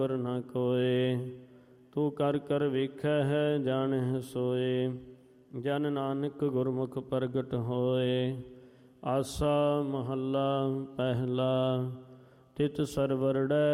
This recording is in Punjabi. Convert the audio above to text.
ਗੁਰ ਨ ਕੋਇ। ਤੂੰ ਕਰ ਕਰ ਵੇਖੈ ਹੈ ਜਾਣਹਿ ਸੋਏ। ਜਨ ਨਾਨਕ ਗੁਰਮੁਖ ਪ੍ਰਗਟ ਹੋਏ। ਆਸਾ ਮਹੱਲਾ ਪਹਿਲਾ। ਤਿਤ ਸਰਵਰੜੈ